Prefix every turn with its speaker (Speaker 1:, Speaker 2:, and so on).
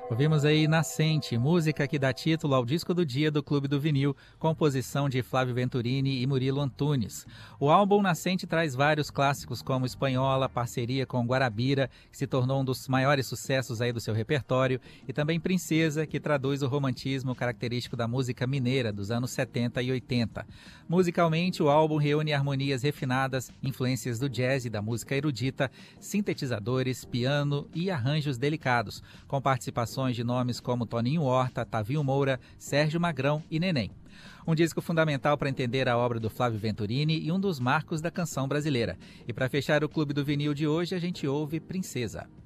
Speaker 1: Ouvimos aí Nascente, música que dá título ao disco do dia do Clube do Vinil, composição de Flávio Venturini e Murilo Antunes. O álbum Nascente traz vários clássicos como Espanhola, parceria com Guarabira, que se tornou um dos maiores sucessos aí do seu repertório, e também Princesa, que traduz o romantismo característico da música mineira dos anos 70 e 80. Musicalmente, o álbum reúne harmonias refinadas, influências do jazz e da música erudita, sintetizadores, piano e arranjos delicados, com participações de nomes como Toninho Horta, Tavinho Moura, Sérgio Magrão e Neném. Um disco fundamental para entender a obra do Flávio Venturini e um dos marcos da canção brasileira. E para fechar o Clube do Vinil de hoje, a gente ouve Princesa.